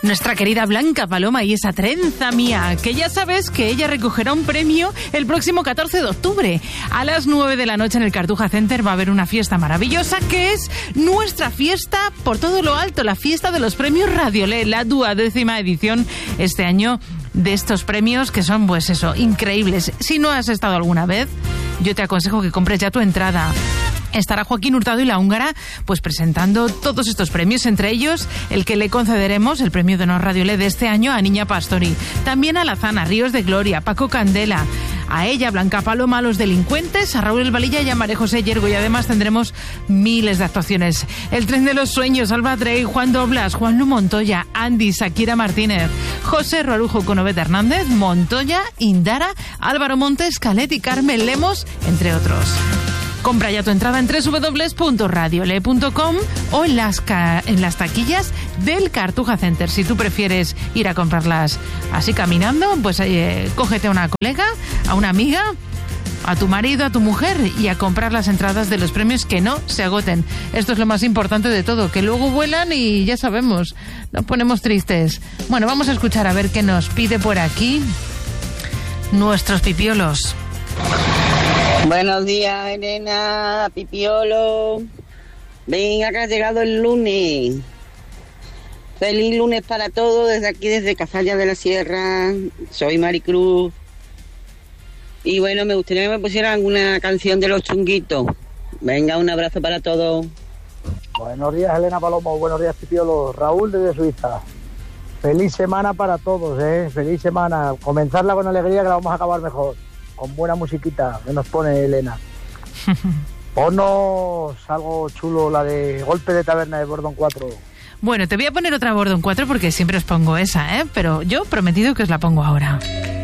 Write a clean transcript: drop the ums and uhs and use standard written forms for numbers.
Nuestra querida Blanca Paloma y esa trenza mía, que ya sabes que ella recogerá un premio el próximo 14 de octubre. A las 9 de la noche en el Cartuja Center va a haber una fiesta maravillosa que es nuestra fiesta por todo lo alto, la fiesta de los premios Radiolé, la 12ª edición este año de estos premios que son, pues eso, increíbles. Si no has estado alguna vez, yo te aconsejo que compres ya tu entrada. Estará Joaquín Hurtado y La Húngara pues presentando todos estos premios, entre ellos el que le concederemos, el premio de honor Radiolé de este año, a Niña Pastori, también a Lazana, Ríos de Gloria, Paco Candela, a ella, Blanca Paloma, a Los Delincuentes, a Raúl El Valilla y a María José Yergo, y además tendremos miles de actuaciones. El Tren de los Sueños, Alba Drey, Juan Doblas, Juan Lu Montoya, Andy, Shakira Martínez, José Roarujo con Obed Hernández, Montoya, Indara, Álvaro Montes, Calet y Carmen Lemos, entre otros. Compra ya tu entrada en www.radiolé.com o en las taquillas del Cartuja Center. Si tú prefieres ir a comprarlas así caminando, pues cógete a una colega, a una amiga, a tu marido, a tu mujer y a comprar las entradas de los premios, que no se agoten. Esto es lo más importante de todo, que luego vuelan y ya sabemos, nos ponemos tristes. Bueno, vamos a escuchar a ver qué nos pide por aquí nuestros pipiolos. Buenos días, Elena, Pipiolo. Venga, que ha llegado el lunes. Feliz lunes para todos desde aquí, desde Cazalla de la Sierra. Soy Maricruz. Y bueno, me gustaría que me pusieran alguna canción de Los Chunguitos. Venga, un abrazo para todos. Buenos días, Elena Palomo. Buenos días, Pipiolo. Raúl desde Suiza. Feliz semana para todos, Feliz semana. Comenzarla con alegría, que la vamos a acabar mejor. Con buena musiquita que nos pone Elena. Ponnos algo chulo, la de Golpe de Taberna de Bordón 4. Bueno, te voy a poner otra Bordón 4 porque siempre os pongo esa, pero yo prometido que os la pongo ahora.